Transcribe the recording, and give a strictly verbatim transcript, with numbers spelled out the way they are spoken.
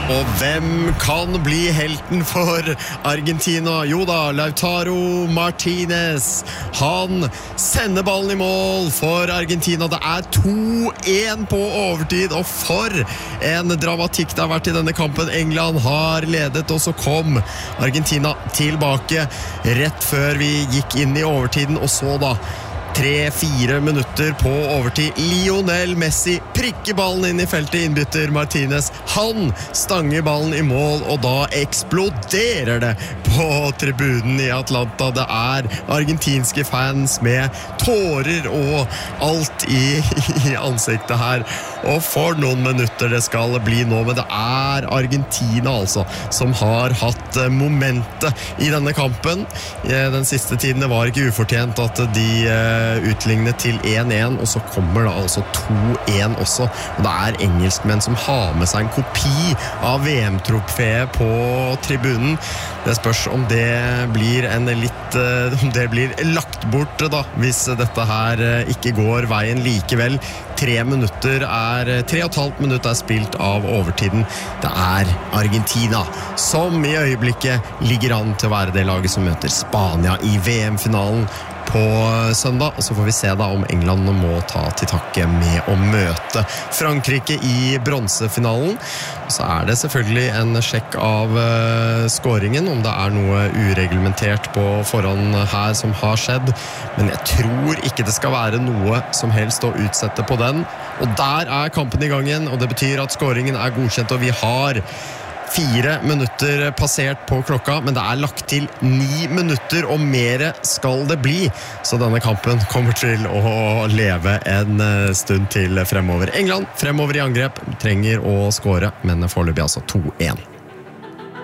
Og hvem kan bli helten for Argentina? Jo da, Lautaro Martinez. Han sender ballen i mål for Argentina. Det er to en på overtid, og for en dramatikk det har vært i denne kampen. England har ledet, og så kom Argentina tilbake rett før vi gikk inn i overtiden, og så da tre-fire minutter på overtid. Lionel Messi prikker ballen inn i feltet, innbytter Martinez. Han stanger ballen i mål, og da eksploderer det på tribunen i Atlanta. Det er argentinske fans med tårer og alt i, i ansiktet her. Og for noen minutter det skal bli nå, men det er Argentina altså som har hatt momentet i denne kampen. Den siste tiden det var ikke ufortjent at de utlignet til en en, og så kommer det altså to en også, og det er engelskmenn som har med seg en kopi av V M-trofeet på tribunen. Det spørs om det blir en litt, om det blir lagt bort da, hvis dette her ikke går veien likevel. Tre minutter er, tre og et halvt minutt er spilt av overtiden. Det er Argentina som i øyeblikket ligger an til å være det laget som møter Spania i V M-finalen på søndag, og så får vi se da om England må ta til takke med å møte Frankrike i bronsefinalen. Så er det selvfølgelig en sjekk av uh, scoringen, om det er noe ureglementert på forhånd her som har skjedd, men jeg tror ikke det skal være noe som helst å utsette på den. Og der er kampen i gangen, og det betyr at scoringen er godkjent, og vi har Fire minutter passert på klokka, men det er lagt til ni minutter, og mere skal det bli. Så denne kampen kommer til å leve en stund til fremover. England fremover i angrep, trenger å score, men foreløpig altså to en.